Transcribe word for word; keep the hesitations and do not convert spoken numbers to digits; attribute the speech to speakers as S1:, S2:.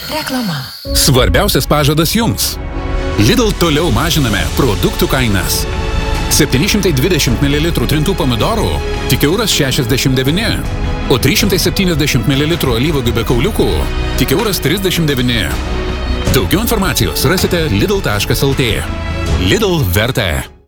S1: Reklama.
S2: Svarbiausias pažadas jums. Lidl toliau mažiname produktų kainas. septyni šimtai dvidešimt mililitrų trintų pomidorų tik euras šešiasdešimt devyni, o trys šimtai septyniasdešimt mililitrų alyvuogių be kauliukų tik euras trisdešimt devyni. Daugiau informacijos rasite lidl taškas lt. Lidl verta.